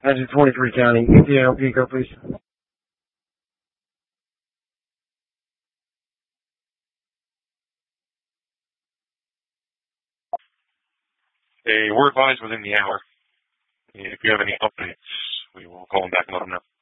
Hazard 23 County, ETA Pico, please. Hey, we're advised within the hour. If you have any updates, we will call them back and let them know.